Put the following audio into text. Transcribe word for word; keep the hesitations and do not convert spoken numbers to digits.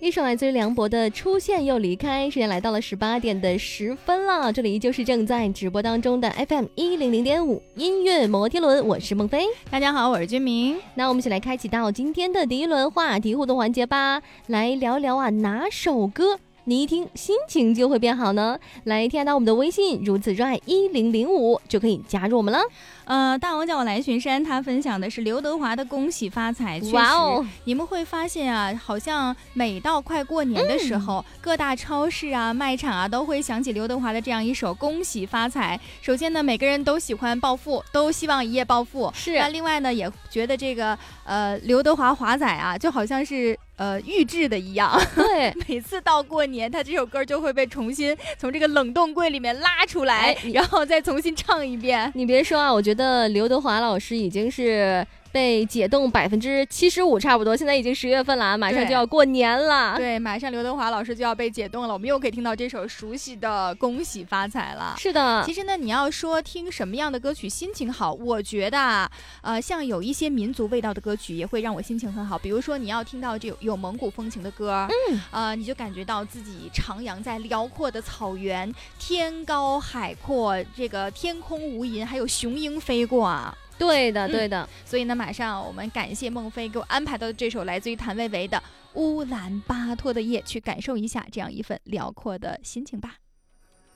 一首来自于梁博的出现又离开，时间来到了十八点的十分了，这里就是正在直播当中的 F M 一零零点五 音乐摩天轮，我是孟非。 大家好，我是君明。 那我们一起来开启到今天的第一轮话题互动环节吧，来聊聊啊哪首歌你一听心情就会变好呢？来添加到我们的微信如此热爱一零零五就可以加入我们了。 呃，大王叫我来巡山，他分享的是刘德华的《恭喜发财》。确实， 哇哦， 你们会发现啊，好像每到快过年的时候，嗯、各大超市啊、卖场啊都会响起刘德华的这样一首《恭喜发财》。首先呢，每个人都喜欢暴富，都希望一夜暴富。 是。 那另外呢，也觉得这个呃刘德华华仔啊，就好像是呃预制的一样。 对， 每次到过年，他这首歌就会被重新从这个冷冻柜里面拉出来，哎、然后再重新唱一遍。 你别说啊，我觉得刘德华老师已经是被解冻百分之七十五差不多，现在已经十月份了，马上就要过年了。 对，马上刘德华老师就要被解冻了，我们又可以听到这首熟悉的《恭喜发财》了。 是的， 其实呢，你要说听什么样的歌曲心情好，我觉得啊，呃，像有一些民族味道的歌曲也会让我心情很好。比如说你要听到这有有蒙古风情的歌， 嗯， 呃，你就感觉到自己徜徉在辽阔的草原，天高海阔，这个天空无垠，还有雄鹰飞过啊。 对的对的、嗯、 所以呢马上我们感谢孟非给我安排到的这首来自于谭维维的乌兰巴托的夜，去感受一下这样一份辽阔的心情吧。